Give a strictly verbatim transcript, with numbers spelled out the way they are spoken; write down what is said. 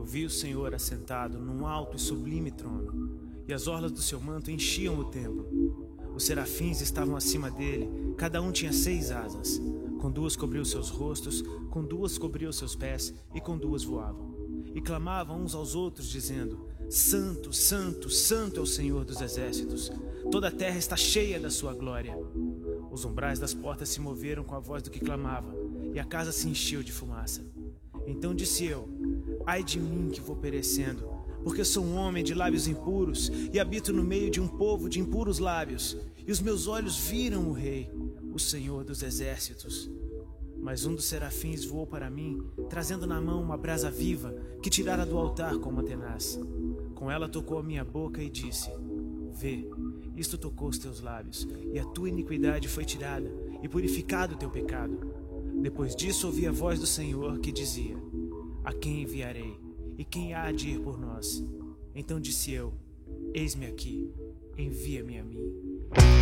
Eu vi o Senhor assentado num alto e sublime trono, e as orlas do seu manto enchiam o templo. Os serafins estavam acima dele, cada um tinha seis asas. Com duas cobriu seus rostos, com duas cobriu seus pés, e com duas voavam. E clamavam uns aos outros, dizendo: Santo, Santo, Santo é o Senhor dos exércitos. Toda a terra está cheia da sua glória. Os umbrais das portas se moveram com a voz do que clamava, e a casa se encheu de fumaça. Então disse eu: Ai de mim que vou perecendo, porque sou um homem de lábios impuros, e habito no meio de um povo de impuros lábios, e os meus olhos viram o Rei, o Senhor dos exércitos. Mas um dos serafins voou para mim, trazendo na mão uma brasa viva, que tirara do altar com uma tenaz. Com ela tocou a minha boca e disse: Vê, isto tocou os teus lábios, e a tua iniquidade foi tirada, e purificado o teu pecado. Depois disso ouvi a voz do Senhor que dizia: A quem enviarei? E quem há de ir por nós? Então disse eu: Eis-me aqui, envia-me a mim.